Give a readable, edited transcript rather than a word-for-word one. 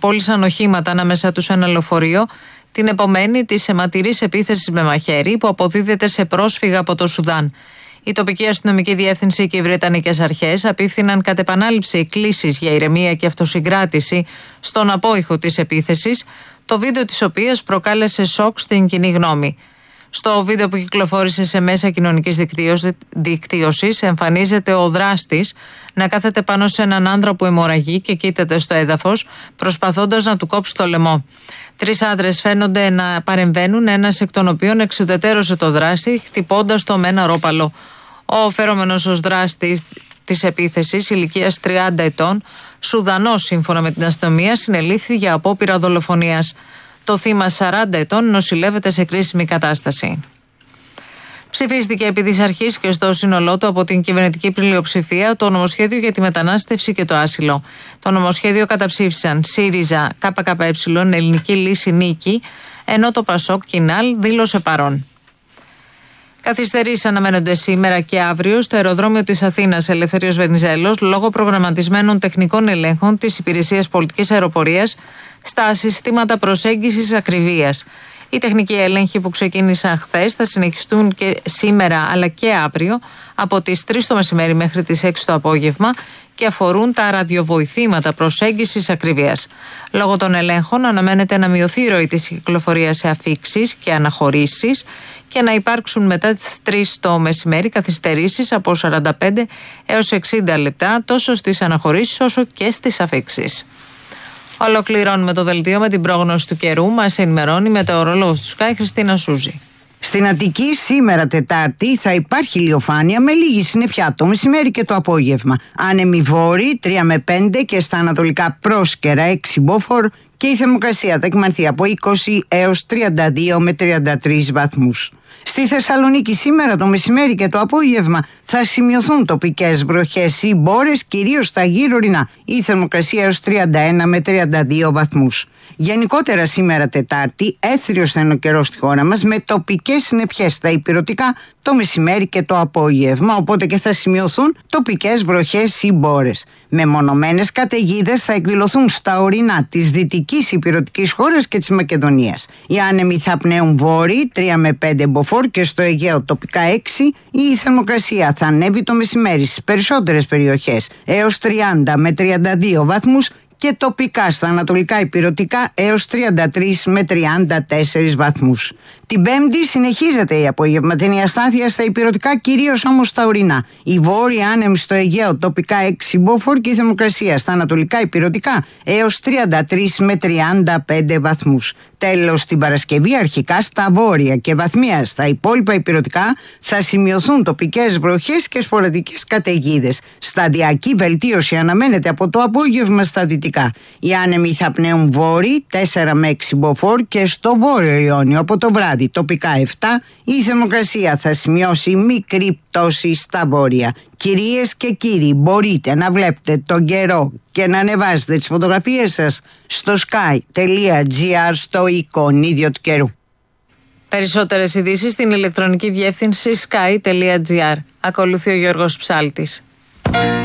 πώλησαν οχήματα ανάμεσά τους ένα λεωφορείο την επομένη της αιματηρής επίθεσης με μαχαίρι που αποδίδεται σε πρόσφυγα από το Σουδάν. Η τοπική αστυνομική διεύθυνση και οι βρετανικές αρχές απίφθηναν κατ' επανάληψη εκκλήσεις για ηρεμία και αυτοσυγκράτηση στον απόϊχο της επίθεσης, το βίντεο της οποίας προκάλεσε σοκ στην κοινή γνώμη. Στο βίντεο που κυκλοφόρησε σε μέσα κοινωνικής δικτύωσης εμφανίζεται ο δράστης να κάθεται πάνω σε έναν άνδρα που αιμορραγεί και κοίταται στο έδαφος, προσπαθώντας να του κόψει το λαιμό. 3 άντρες φαίνονται να παρεμβαίνουν, ένας εκ των οποίων εξουδετερώσε το δράστη, χτυπώντας το με ένα ρόπαλο. Ο φερόμενος ως δράστης της επίθεσης, ηλικίας 30 ετών, Σουδανός σύμφωνα με την αστυνομία, συνελήφθη για απόπειρα δολοφονίας. Το θύμα 40 ετών νοσηλεύεται σε κρίσιμη κατάσταση. Ψηφίστηκε επί της αρχής και στο σύνολό του από την κυβερνητική πλειοψηφία το νομοσχέδιο για τη μετανάστευση και το άσυλο. Το νομοσχέδιο καταψήφισαν ΣΥΡΙΖΑ, ΚΚΕ, Ελληνική Λύση Νίκη, ενώ το ΠΑΣΟΚ Κινάλ δήλωσε παρόν. Καθυστερήσεις αναμένονται σήμερα και αύριο στο αεροδρόμιο της Αθήνας Ελευθέριος Βενιζέλος λόγω προγραμματισμένων τεχνικών ελέγχων της Υπηρεσίας Πολιτικής Αεροπορίας στα συστήματα προσέγγισης ακριβίας. Οι τεχνικοί έλεγχοι που ξεκίνησαν χθες θα συνεχιστούν και σήμερα αλλά και αύριο από τις 3 το μεσημέρι μέχρι τις 6 το απόγευμα και αφορούν τα ραδιοβοηθήματα προσέγγισης ακριβίας. Λόγω των ελέγχων αναμένεται να μειωθεί η ροή της κυκλοφορίας σε αφίξεις και αναχωρήσεις και να υπάρξουν μετά τις 3 το μεσημέρι καθυστερήσεις από 45 έως 60 λεπτά τόσο στις αναχωρήσεις όσο και στις αφίξεις. Ολοκληρώνουμε το δελτίο με την πρόγνωση του καιρού. Μας ενημερώνει η μετεωρολόγος του Sky Χριστίνα Σούζη. Στην Αττική σήμερα Τετάρτη θα υπάρχει ηλιοφάνεια με λίγη συννεφιά το μεσημέρι και το απόγευμα. Άνεμοι βόρειοι 3 με 5 και στα ανατολικά πρόσκαιρα 6 μποφόρ και η θερμοκρασία θα κυμανθεί από 20 έως 32 με 33 βαθμούς. Στη Θεσσαλονίκη σήμερα το μεσημέρι και το απόγευμα θα σημειωθούν τοπικές βροχές ή μπόρες, κυρίως στα γύρω ορεινά. Η θερμοκρασία έως 31 με 32 βαθμούς. Γενικότερα σήμερα Τετάρτη έθριος θα είναι ο καιρός στη χώρα μας με τοπικές συννεφιές στα ηπειρωτικά το μεσημέρι και το απόγευμα, οπότε και θα σημειωθούν τοπικές βροχές ή μπόρες. Μεμονωμένες καταιγίδες θα εκδηλωθούν στα ορεινά της δυτικής ηπειρωτικής χώρας και της Μακεδονίας. Οι άνεμοι θα πνέουν βόρειοι 3 με 5 μποφόρ και στο Αιγαίο τοπικά 6. Η θερμοκρασία θα ανέβει το μεσημέρι στις περισσότερες περιοχές έως 30 με 32 βαθμούς και τοπικά στα ανατολικά ηπειρωτικά έως 33 με 34 βαθμούς. Την Πέμπτη συνεχίζεται η απογευματινή αστάθεια στα ηπειρωτικά, κυρίως όμως στα ορεινά. Η βόρεια άνεμη στο Αιγαίο τοπικά 6 μποφόρ και η θερμοκρασία στα ανατολικά ηπειρωτικά έως 33 με 35 βαθμούς. Τέλος, την Παρασκευή αρχικά στα βόρεια και βαθμία στα υπόλοιπα ηπειρωτικά θα σημειωθούν τοπικές βροχές και σποραδικές καταιγίδες. Σταδιακή βελτίωση αναμένεται από το απόγευμα στα δυτικά. Οι άνεμοι θα πνέουν βόρειοι 4 με 6 μποφόρ και στο βόρειο Ιόνιο από το βράδυ τοπικά 7. Η θερμοκρασία θα σημειώσει μικρή πτώση στα βόρεια. Κυρίες και κύριοι, μπορείτε να βλέπετε τον καιρό και να ανεβάζετε τις φωτογραφίες σας στο sky.gr στο εικονίδιο του καιρού. Περισσότερες ειδήσεις στην ηλεκτρονική διεύθυνση sky.gr. Ακολουθεί ο Γιώργος Ψάλτης.